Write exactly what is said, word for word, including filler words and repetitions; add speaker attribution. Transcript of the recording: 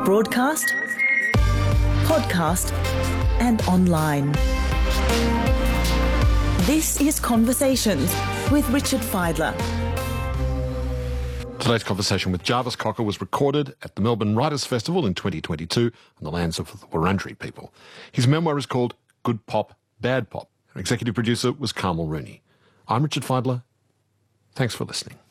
Speaker 1: Broadcast, podcast and online. This is Conversations with Richard Fidler.
Speaker 2: Today's conversation with Jarvis Cocker was recorded at the Melbourne Writers' Festival in twenty twenty-two on the lands of the Wurundjeri people. His memoir is called Good Pop, Bad Pop. Our executive producer was Carmel Rooney. I'm Richard Fidler. Thanks for listening.